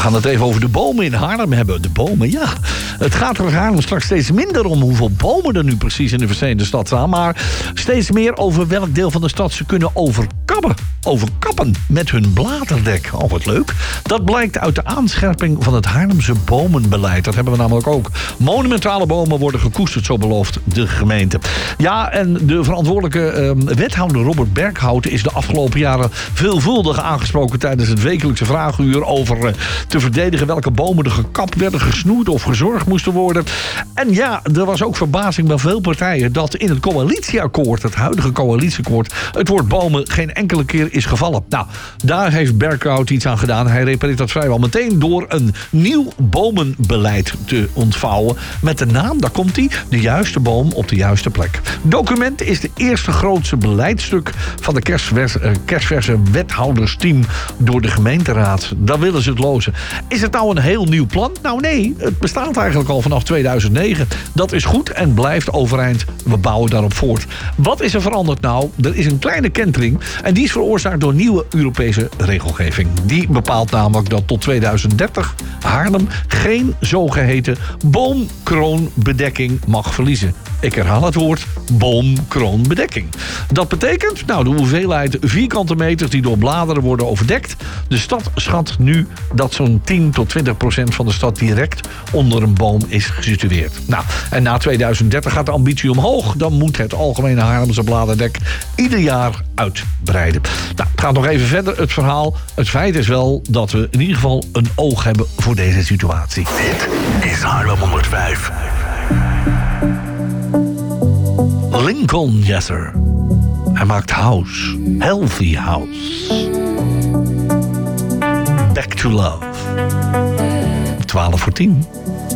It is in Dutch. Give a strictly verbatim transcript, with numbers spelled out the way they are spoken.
gaan het even over de bomen in Haarlem hebben. De bomen, ja. Het gaat er in Haarlem straks steeds minder om hoeveel bomen er nu precies in de Versteende stad staan. Maar steeds meer over welk deel van de stad ze kunnen overkappen. Overkappen met hun bladerdek. Oh, wat leuk. Dat blijkt uit de aanscherping van het Haarlemse bomenbeleid. Dat hebben we namelijk ook. Monumentale bomen worden gekoesterd, zo belooft de gemeente. Ja, en de verantwoordelijke eh, wethouder Robert Berghout is de afgelopen jaren veelvuldig aangesproken tijdens het wekelijkse vragenuur over eh, te verdedigen welke bomen er gekapt werden, gesnoeid of gezorgd moesten worden. En ja, er was ook verbazing bij veel partijen dat in het coalitieakkoord, het huidige coalitieakkoord, het woord bomen geen enkele keer is gevallen. Nou, daar heeft Berghout iets aan gedaan. Hij repareert dat vrijwel meteen door een nieuw bomenbeleid te ontvouwen met de naam, daar komt hij, de juiste boom op de juiste plek. Document is de eerste grootste beleidstuk van de kerstverse, uh, kerstverse wethoudersteam door de gemeenteraad. Daar willen ze het lozen. Is het nou een heel nieuw plan? Nou nee, het bestaat eigenlijk al vanaf tweeduizend negen. Dat is goed en blijft overeind. We bouwen daarop voort. Wat is er veranderd nou? Er is een kleine kentering en die is veroorzaakt door nieuwe Europese regelgeving. Die bepaalt namelijk dat tot tweeduizend dertig Haarlem geen zogeheten boomkroonbedekking mag verliezen. Ik herhaal het woord boomkroonbedekking. Dat betekent, nou, de hoeveelheid vierkante meters die door bladeren worden overdekt. De stad schat nu dat zo'n tien tot twintig procent van de stad direct onder een boom is gesitueerd. Nou, en na tweeduizend dertig gaat de ambitie omhoog. Dan moet het algemene Haarlemse bladerdek ieder jaar uitbreiden. Nou, het gaat nog even verder, het verhaal. Het feit is wel dat we in ieder geval een oog hebben voor deze situatie. Dit is Haarlem honderdvijf. Lincoln Jesser. Hij maakt house. Healthy house. Back to love. twaalf voor tien.